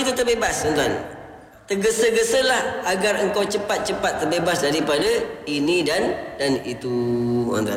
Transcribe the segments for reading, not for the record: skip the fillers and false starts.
kita terbebas, tuan-tuan. Tergesa-gesalah agar engkau cepat-cepat terbebas daripada ini dan itu, tuan-tuan.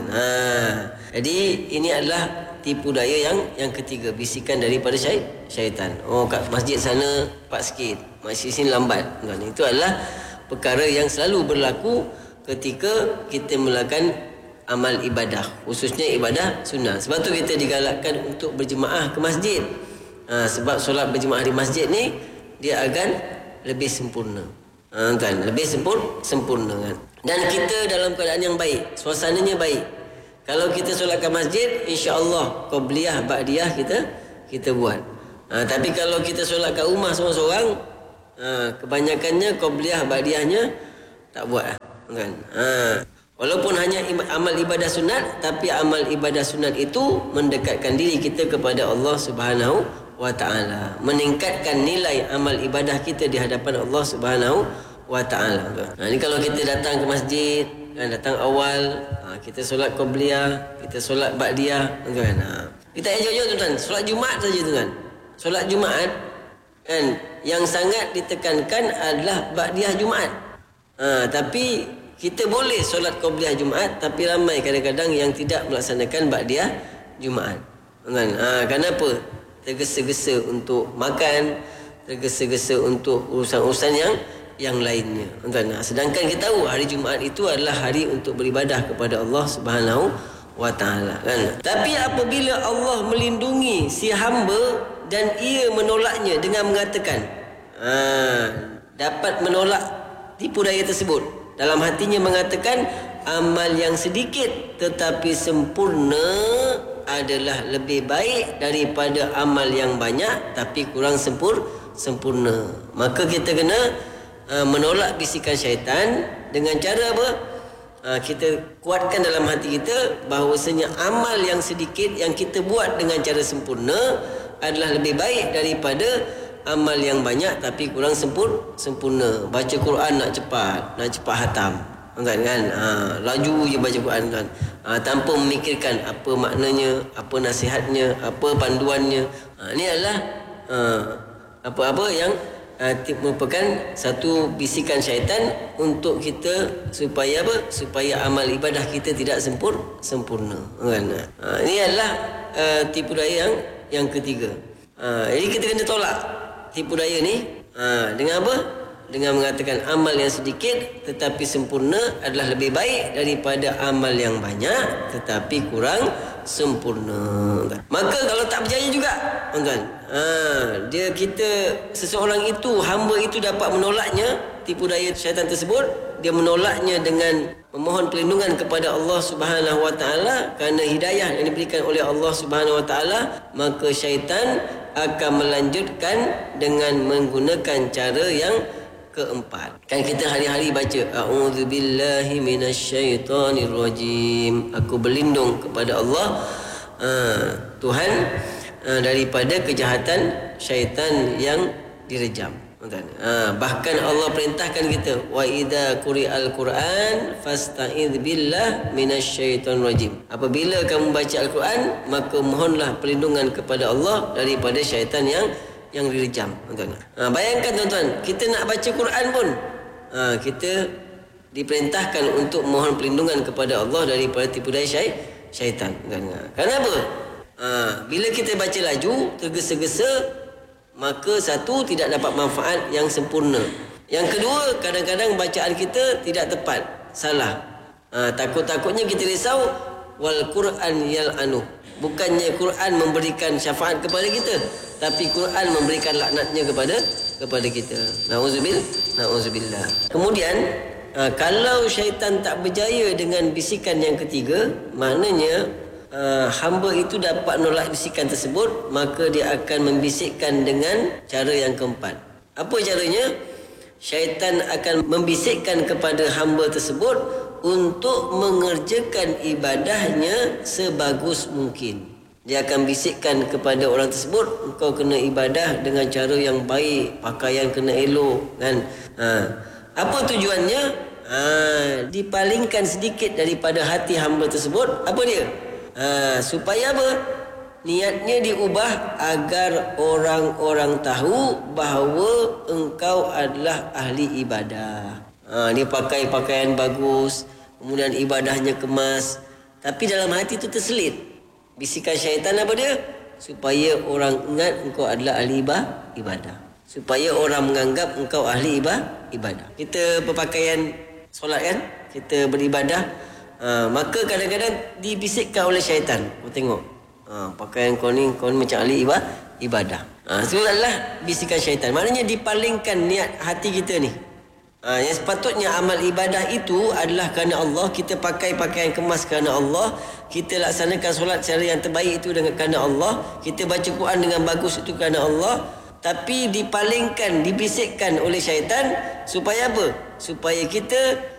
Jadi ini adalah tipu daya yang ketiga, bisikan daripada syaitan. Oh, kat masjid sana cepat sikit, masjid sini lambat, tuan. Itu adalah perkara yang selalu berlaku ketika kita melakukan amal ibadah, khususnya ibadah sunnah. Sebab tu kita digalakkan untuk berjemaah ke masjid. Sebab solat berjemaah di masjid ni dia akan lebih sempurna, kan? Lebih sempurna, kan? Dan kita dalam keadaan yang baik, suasananya baik. Kalau kita solat kat masjid, insya-Allah qabliyah ba'diyah kita buat. Tapi kalau kita solat kat rumah seorang-seorang, kebanyakannya qabliyah ba'diyahnya tak buat, kan? Walaupun hanya amal ibadah sunat, tapi amal ibadah sunat itu mendekatkan diri kita kepada Allah Subhanahu wa ta'ala, meningkatkan nilai amal ibadah kita di hadapan Allah Subhanahu wa ta'ala. Ini kalau kita datang ke masjid, kan, datang awal, kita solat qabliyah, kita solat ba'diyah, kan. Kita enjoy, tuan-tuan. Solat Jumaat saja, tuan-tuan. Solat Jumaat, kan, yang sangat ditekankan adalah ba'diyah Jumaat. Tapi kita boleh solat qabliyah Jumaat, tapi ramai kadang-kadang yang tidak melaksanakan ba'diyah Jumaat, kan. Kenapa? Tergesa-gesa untuk makan, tergesa-gesa untuk urusan-urusan yang lainnya, tuan. Sedangkan kita tahu hari Jumaat itu adalah hari untuk beribadah kepada Allah Subhanahu wa ta'ala, kan. Tapi apabila Allah melindungi si hamba dan ia menolaknya dengan mengatakan, dapat menolak tipu daya tersebut, dalam hatinya mengatakan amal yang sedikit tetapi sempurna adalah lebih baik daripada amal yang banyak tapi kurang sempurna. Maka kita kena menolak bisikan syaitan dengan cara apa? Kita kuatkan dalam hati kita bahawasanya amal yang sedikit yang kita buat dengan cara sempurna adalah lebih baik daripada amal yang banyak tapi kurang sempurna. Baca Quran nak cepat hatam, kan? Laju je baca Quran, kan. Tanpa memikirkan apa maknanya, apa nasihatnya, apa panduannya. Ini adalah apa-apa yang merupakan satu bisikan syaitan untuk kita supaya apa? Supaya amal ibadah kita tidak sempurna, kan. Ini adalah tipu daya yang ketiga. Jadi kita kena tolak tipu daya ni dengan apa? Dengan mengatakan amal yang sedikit tetapi sempurna adalah lebih baik daripada amal yang banyak tetapi kurang sempurna. Maka kalau tak berjaya juga, kan, seseorang itu, hamba itu dapat menolaknya tipu daya syaitan tersebut. Dia menolaknya dengan memohon perlindungan kepada Allah Subhanahu wa ta'ala kerana hidayah yang diberikan oleh Allah Subhanahu wa ta'ala. Maka syaitan akan melanjutkan dengan menggunakan cara yang keempat. Kan kita hari-hari baca a'udzubillahi minasyaitonirrajim, aku berlindung kepada Allah Tuhan daripada kejahatan syaitan yang direjam. Bahkan Allah perintahkan kita, wa idza quri'al Quran fasta'idz billah minasyaitonirrajim. Apabila kamu baca Al-Quran, maka mohonlah perlindungan kepada Allah daripada syaitan yang direjam, tuan-tuan. Bayangkan, tuan-tuan, kita nak baca Quran pun kita diperintahkan untuk mohon perlindungan kepada Allah daripada tipu daya syaitan, tuan-tuan. Kenapa? Bila kita baca laju, tergesa-gesa, maka satu, tidak dapat manfaat yang sempurna. Yang kedua, kadang-kadang bacaan kita tidak tepat, salah. Takut-takutnya kita risau, wal Quran yal'anu. Bukannya Quran memberikan syafaat kepada kita, tapi Quran memberikan laknatnya kepada kita. Na'udzubillah. Kemudian kalau syaitan tak berjaya dengan bisikan yang ketiga, maknanya hamba itu dapat menolak bisikan tersebut, maka dia akan membisikkan dengan cara yang keempat. Apa caranya? Syaitan akan membisikkan kepada hamba tersebut untuk mengerjakan ibadahnya sebagus mungkin. Dia akan bisikkan kepada orang tersebut, engkau kena ibadah dengan cara yang baik, pakaian kena elok, kan. Apa tujuannya? Dipalingkan sedikit daripada hati hamba tersebut. Apa dia? Supaya apa? Niatnya diubah agar orang-orang tahu bahawa engkau adalah ahli ibadah. Dia pakai pakaian bagus, kemudian ibadahnya kemas, tapi dalam hati itu terselit. Bisikan syaitan apa dia? Supaya orang ingat engkau adalah ahli ibadah. Supaya orang menganggap engkau ahli ibadah. Kita berpakaian solat kan? Kita beribadah. Maka kadang-kadang dibisikkan oleh syaitan. Kau tengok. Pakaian kau ni macam ahli ibadah. Itu adalah bisikan syaitan. Maknanya dipalingkan niat hati kita ni. Yang sepatutnya amal ibadah itu adalah kerana Allah. Kita pakai pakaian kemas kerana Allah. Kita laksanakan solat cara yang terbaik itu dengan kerana Allah. Kita baca Quran dengan bagus itu kerana Allah. Tapi dipalingkan, dibisikkan oleh syaitan. Supaya apa? Supaya kita